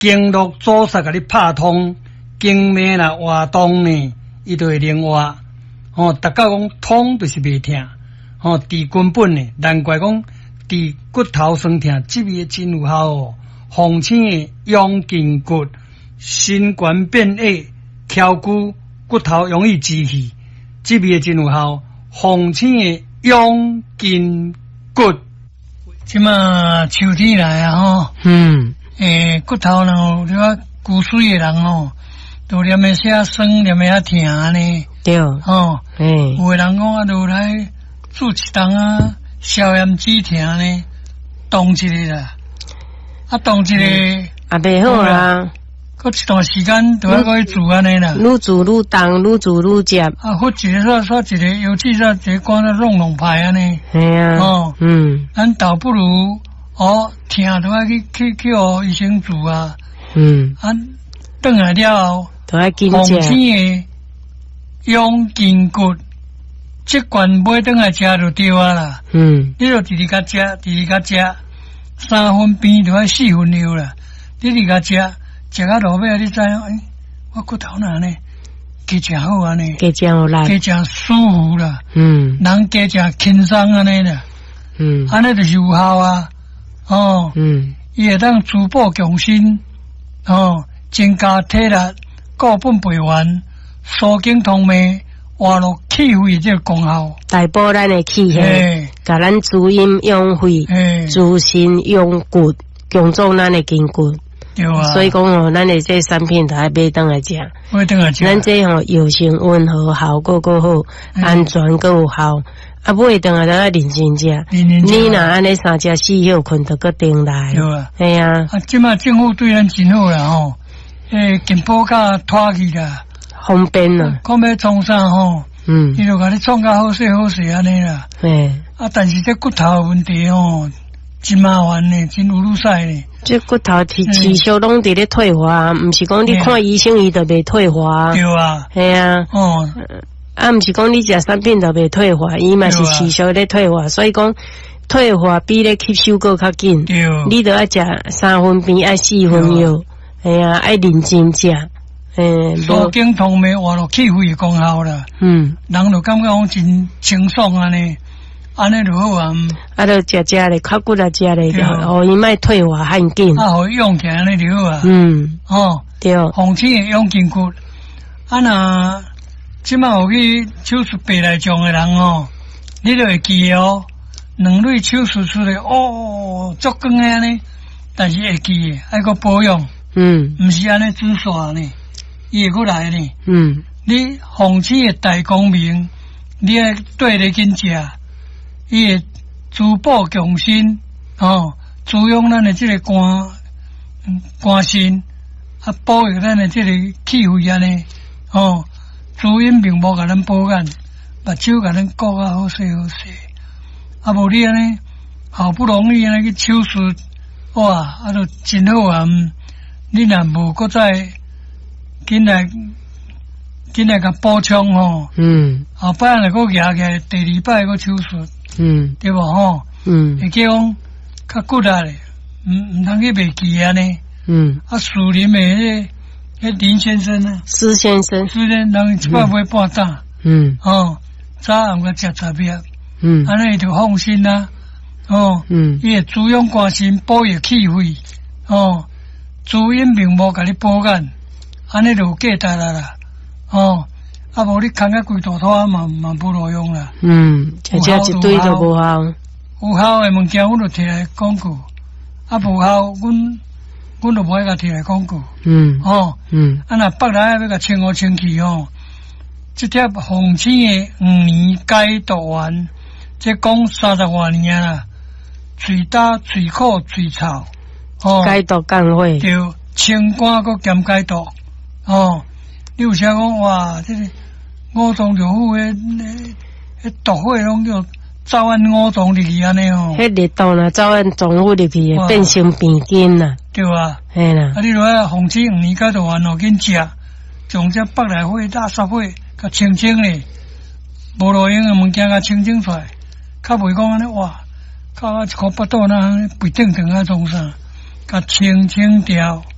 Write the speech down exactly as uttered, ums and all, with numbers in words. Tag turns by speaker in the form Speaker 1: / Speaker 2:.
Speaker 1: 经络阻塞，甲你拍通，经脉啦活动呢，伊就会灵活。哦，大家讲痛就是袂痛，哦，治根本呢，难怪讲治骨头酸痛，这味真有效哦。红青的养筋骨，心肝变矮，翘骨骨头容易积气，这味真有效。红青的养筋骨，即嘛秋天来啊吼，嗯，诶，骨头呢，你话骨髓的人哦，都念的些酸，念的些疼呢。对，哦，嗯，有的人讲啊，就来煮一顿啊，消炎止疼呢，冻一个啦，啊，冻一个也袂好啦，搁一段时间都要搁去煮安尼啦，愈煮愈冻，愈煮愈涩。啊，或一个说说一个，尤其说一个光那弄弄派安尼，系啊，哦，嗯，咱倒不如哦，疼都要去去去互医生煮啊，嗯，啊，转来了后，都要紧食。养筋骨，即罐买转来食就对啊啦。嗯，你就直直甲食，直直甲食，三分边就要四分料啦。你直甲食，食到落尾你知影，哎，我骨头哪呢？加食好安尼，加食好力，加食舒服啦。嗯，人加食轻松安尼啦。嗯，安尼就是有效啊。哦，嗯，伊会当滋补强身，哦，增加体力，固本培元。疏经通脉，活络气血这个功效，大补咱的气血，甲咱滋阴养肺，滋肾养骨，强壮咱的筋骨。对啊，所以讲哦，咱的这产品都要买倒来食，买倒来食。咱这吼药性温和，效果够好，安全够有效。啊，买倒来都要认真食。你若安尼三食四休困，就搁顶来。对啊，系啊。啊，即马政府对咱真好啦吼，诶，健保卡拖去啦。方便啦，讲要创啥吼，嗯，伊就甲你创较好势好势安尼啦。嘿，啊，但是这骨头问题吼，真麻烦呢，真有愈屎呢。这骨头持持续拢伫咧退化，毋是讲你看医生伊就袂退化。对啊，系啊，哦，啊，毋是讲你食产品就袂退化，伊嘛是持续咧退化，所以讲退化比咧吸收搁较紧。对，你都要食三分边，爱四分药，系啊，爱认真食。诶，疏经通脉，活络气血的功效啦。嗯，人就感觉讲真清爽安尼，安尼就好啊。啊，就食食咧，靠骨来食咧，哦，伊莫退化很紧。啊，互用起来安尼就好啊。嗯，哦，对，红青的养筋骨。啊，那即摆有去手术白内障的人哦，你就会记哦，两类手术出来哦，足光的安尼，但是会记的，爱个保养。嗯，毋是安尼准煞呢。伊会过来呢，嗯，你红青的大光明，你爱对咧紧食，伊会滋补强身，哦，滋养咱的这个肝肝肾，啊，保育咱的这个气血安尼，哦，滋阴明目，甲咱保养，目睭甲咱顾啊好势好势，啊，无你安尼好不容易安尼去手术，哇，啊，都真好啊，你若无搁再。紧来，紧来甲补充吼，嗯，后摆来个夹起来，第二摆个手术，嗯，对无吼，嗯，会叫讲较骨力咧，毋毋通去袂记安尼，嗯，啊，树林的迄迄林先生呢，施先生，施先生一百买半担，嗯，哦，早暗个食十粒，嗯，安尼就放心啦，哦，嗯，伊会滋养肝肾，保育气血，哦，滋阴明目，甲你保养。安尼就有价值啦啦，哦，啊无你扛个规大拖嘛嘛无路用啦。嗯，食食一堆就无效。有效诶物件，阮就摕来广告；啊无效，阮阮就无爱甲摕来广告。嗯，哦，嗯，啊若北来要甲清好清气哦，即贴红青诶五年解毒丸，即讲三十外年啦，嘴焦、嘴苦、嘴臭，哦，解毒降火，对，清肝佮兼解毒。哦，你有啥讲哇？这个五脏六腑诶，迄毒火拢叫走按五脏入去安尼哦。迄热毒啦，走按脏腑入去，变成病根啦。对啊，嘿啦。啊，你落来红青五年解毒丸哦，紧食，从这北来火、垃圾火，甲清清咧，无路用诶物件甲清清出来，较袂讲安尼哇，靠一箍巴肚那肥腾腾啊，从啥，甲清清掉。